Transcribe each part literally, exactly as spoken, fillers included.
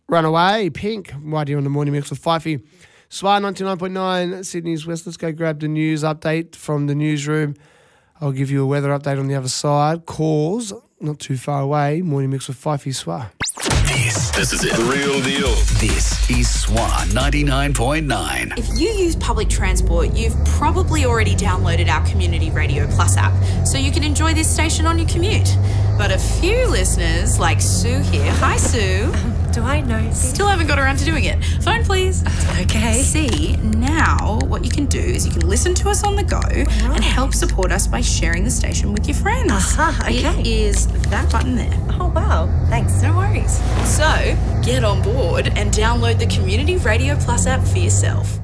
Runaway, Pink, right here on the Morning Mix with Fifey. Swar ninety-nine point nine, Sydney's West. Let's go grab the news update from the newsroom. I'll give you a weather update on the other side. Calls, not too far away. Morning Mix with Fifey, Swar. This, this is it. The real deal. This is Swar ninety-nine point nine. If you use public transport, you've probably already downloaded our Community Radio Plus app, so you can enjoy this station on your commute. But a few listeners, like Sue here, hi Sue. Um, do I know? Still haven't got around to doing it. Phone please. Okay. See, now what you can do is you can listen to us on the go right. and help support us by sharing the station with your friends. Uh-huh, okay. It is that button there. Oh, wow. Thanks. No worries. So, get on board and download the Community Radio Plus app for yourself.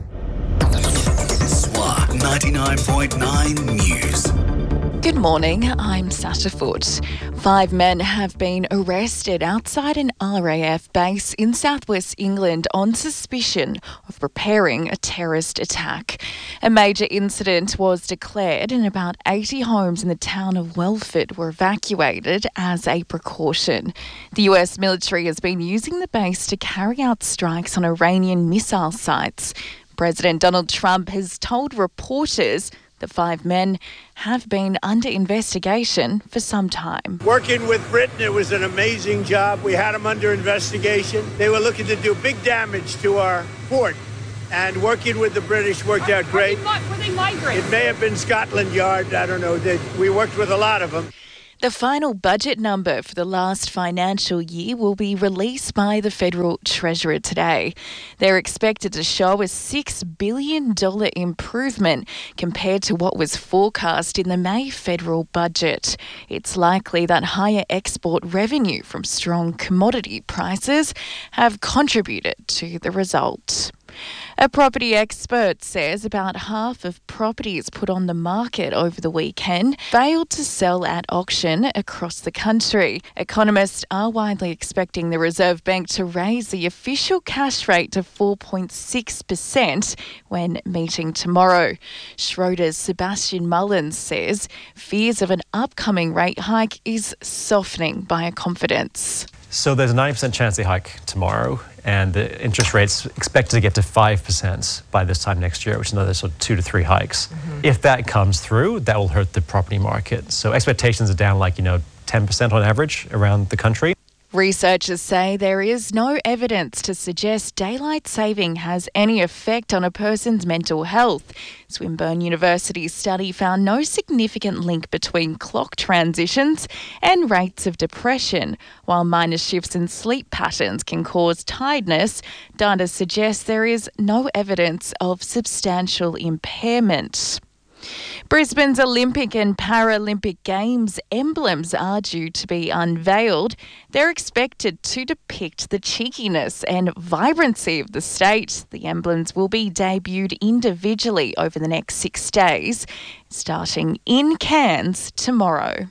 Swar ninety-nine point nine News. Good morning, I'm Sasha Foote. Five men have been arrested outside an R A F base in southwest England on suspicion of preparing a terrorist attack. A major incident was declared and about eighty homes in the town of Welford were evacuated as a precaution. The U S military has been using the base to carry out strikes on Iranian missile sites. President Donald Trump has told reporters the five men have been under investigation for some time. Working with Britain, it was an amazing job. We had them under investigation. They were looking to do big damage to our port. And working with the British worked out great. Were they migrants? It may have been Scotland Yard. I don't know. They, we worked with a lot of them. The final budget number for the last financial year will be released by the Federal Treasurer today. They're expected to show a six billion dollars improvement compared to what was forecast in the May federal budget. It's likely that higher export revenue from strong commodity prices have contributed to the result. A property expert says about half of properties put on the market over the weekend failed to sell at auction across the country. Economists are widely expecting the Reserve Bank to raise the official cash rate to four point six percent when meeting tomorrow. Schroders' Sebastian Mullins says fears of an upcoming rate hike is softening buyer confidence. So there's a ninety percent chance they hike tomorrow, and the interest rate's expected to get to five percent by this time next year, which is another sort of two to three hikes. Mm-hmm. If that comes through, that will hurt the property market. So expectations are down like, you know, ten percent on average around the country. Researchers say there is no evidence to suggest daylight saving has any effect on a person's mental health. Swinburne University's study found no significant link between clock transitions and rates of depression. While minor shifts in sleep patterns can cause tiredness, data suggests there is no evidence of substantial impairment. Brisbane's Olympic and Paralympic Games emblems are due to be unveiled. They're expected to depict the cheekiness and vibrancy of the state. The emblems will be debuted individually over the next six days, starting in Cairns tomorrow.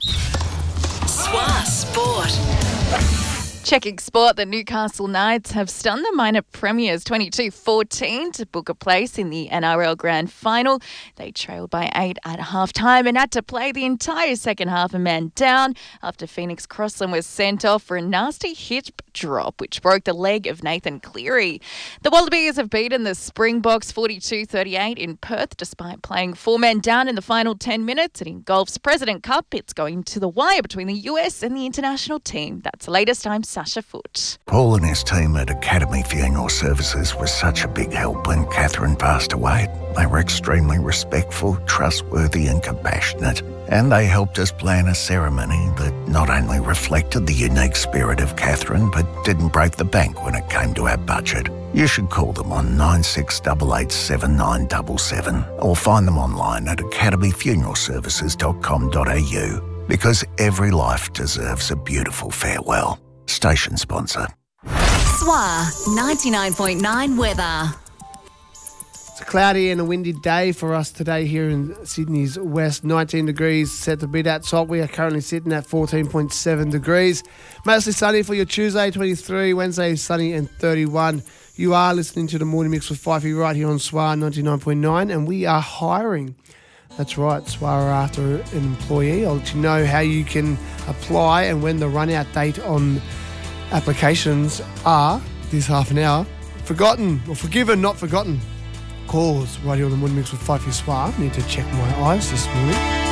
Swar Sport. Checking sport, the Newcastle Knights have stunned the minor premiers twenty-two fourteen to book a place in the N R L Grand Final. They trailed by eight at half-time and had to play the entire second half a man down after Phoenix Crossland was sent off for a nasty hip drop, which broke the leg of Nathan Cleary. The Wallabies have beaten the Springboks forty-two thirty-eight in Perth despite playing four men down in the final ten minutes. And in golf's President Cup, it's going to the wire between the U S and the international team. That's the latest. I'm Sasha Foote. Paul and his team at Academy Funeral Services was such a big help when Catherine passed away. They were extremely respectful, trustworthy and compassionate. And they helped us plan a ceremony that not only reflected the unique spirit of Catherine, but didn't break the bank when it came to our budget. You should call them on nine six eight eight seven nine seven seven or find them online at academy funeral services dot com dot a u because every life deserves a beautiful farewell. Station sponsor. Swar ninety-nine point nine weather. It's a cloudy and a windy day for us today here in Sydney's West. nineteen degrees set to be that top. We are currently sitting at fourteen point seven degrees. Mostly sunny for your Tuesday, twenty-three. Wednesday, sunny and thirty-one. You are listening to the Morning Mix with Fifey right here on Swar ninety-nine point nine, and we are hiring. That's right, Swar are after an employee. I'll let you know how you can apply and when the run-out date on applications are. this half an hour. Forgotten or forgiven, not forgotten. Calls right here on the Morning Mix with Fifi Swar. Need to check my eyes this morning.